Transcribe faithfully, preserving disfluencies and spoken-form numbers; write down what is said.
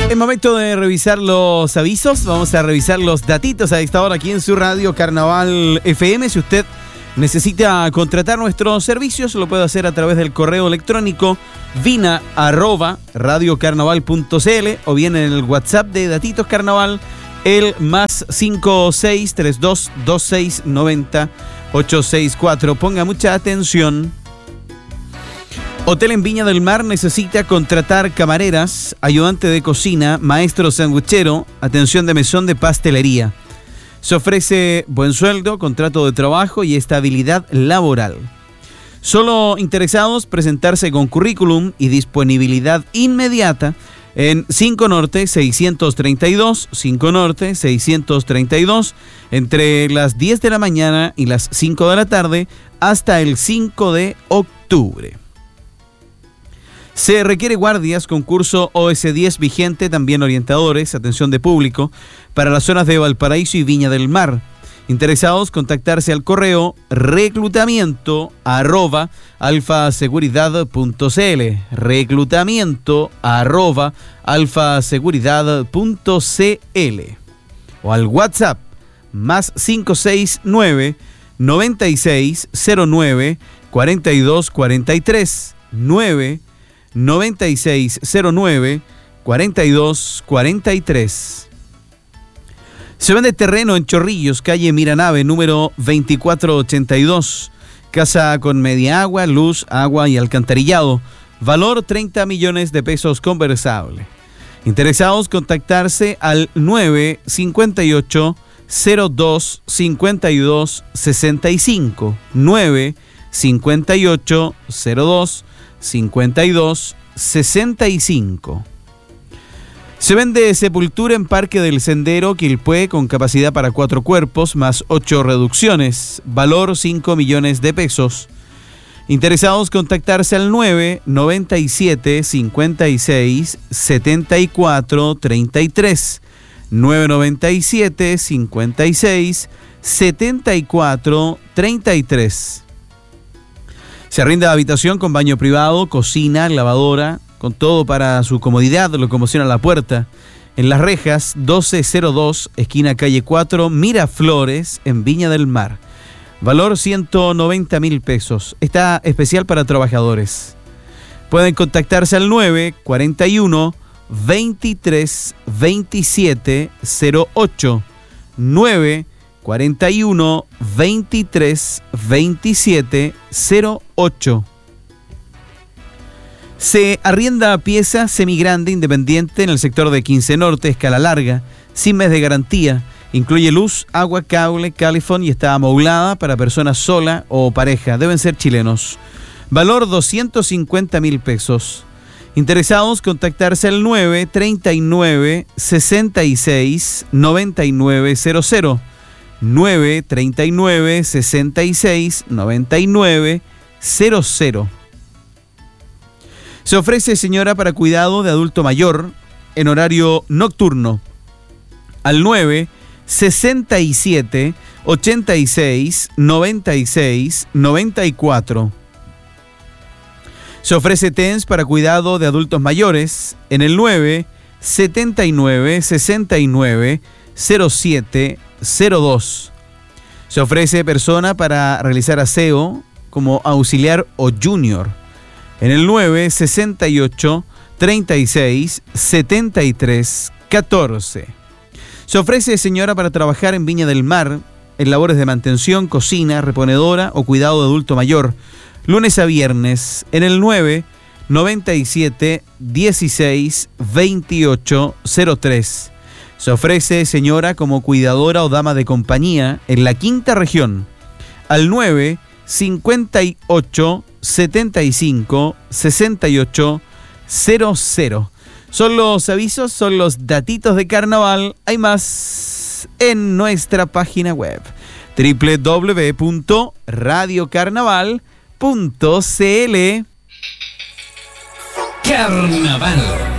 Es momento de revisar los avisos. Vamos a revisar los datitos a esta hora aquí en su radio Carnaval F M. Si usted necesita contratar nuestros servicios, lo puede hacer a través del correo electrónico vina arroba radiocarnaval punto c l o bien en el WhatsApp de Datitos Carnaval, el más cinco seis tres dos dos seis nueve cero ocho seis cuatro. Ponga mucha atención. Hotel en Viña del Mar necesita contratar camareras, ayudante de cocina, maestro sanguchero, atención de mesón de pastelería. Se ofrece buen sueldo, contrato de trabajo y estabilidad laboral. Solo interesados presentarse con currículum y disponibilidad inmediata en cinco Norte seiscientos treinta y dos, cinco Norte seiscientos treinta y dos, entre las diez de la mañana y las cinco de la tarde hasta el cinco de octubre. Se requiere guardias, concurso O S diez vigente, también orientadores, atención de público, para las zonas de Valparaíso y Viña del Mar. Interesados, contactarse al correo reclutamiento arroba alfaseguridad punto c l, reclutamiento arroba alfaseguridad punto c l, o al WhatsApp más cinco seis nueve noventa y seis cero nueve cuarenta y dos cuarenta y tres, nueve noventa y seis cero nueve cuarenta y dos cuarenta y tres. Se vende terreno en Chorrillos, calle Miranave, número veinticuatro ochenta y dos. Casa con media agua, luz, agua y alcantarillado. Valor treinta millones de pesos conversable. Interesados, contactarse al nueve cincuenta y ocho cero dos cincuenta y dos sesenta y cinco. nueve cincuenta y ocho cero dos cincuenta y dos sesenta y cinco. Se vende sepultura en Parque del Sendero, Quilpué, con capacidad para cuatro cuerpos, más ocho reducciones. Valor cinco millones de pesos. Interesados, contactarse al nueve noventa y siete cincuenta y seis setenta y cuatro treinta y tres. nueve noventa y siete cincuenta y seis setenta y cuatro treinta y tres. Se arrenda habitación con baño privado, cocina, lavadora, con todo para su comodidad, locomoción a la puerta. En Las Rejas, doce cero dos, esquina calle cuatro, Miraflores, en Viña del Mar. Valor ciento noventa mil pesos. Está especial para trabajadores. Pueden contactarse al nueve cuarenta y uno veintitrés veintisiete cero ocho, nueve cuarenta y uno veintitrés veintisiete cero ocho. Se arrienda pieza semigrande independiente en el sector de quince Norte, escala larga, sin mes de garantía. Incluye luz, agua, cable, calefón y está amoblada para personas sola o pareja. Deben ser chilenos. Valor doscientos cincuenta mil pesos. Interesados, contactarse al nueve treinta y nueve sesenta y seis noventa y nueve cero cero. nueve treinta y nueve sesenta y seis noventa y nueve cero cero. Se ofrece señora para cuidado de adulto mayor en horario nocturno al nueve sesenta y siete ochenta y seis noventa y seis noventa y cuatro. Se ofrece T E N S para cuidado de adultos mayores en el nueve setenta y nueve sesenta y nueve cero siete cero dos. Se ofrece persona para realizar aseo como auxiliar o junior en el nueve sesenta y ocho treinta y seis setenta y tres catorce. Se ofrece señora para trabajar en Viña del Mar en labores de mantención, cocina, reponedora o cuidado de adulto mayor, lunes a viernes en el nueve noventa y siete dieciséis veintiocho cero tres. Se ofrece señora como cuidadora o dama de compañía en la quinta región al nueve cincuenta y ocho setenta y cinco sesenta y ocho cero cero. Son los avisos, son los datitos de carnaval. Hay más en nuestra página web doble u doble u doble u punto radio carnaval punto c l. Carnaval.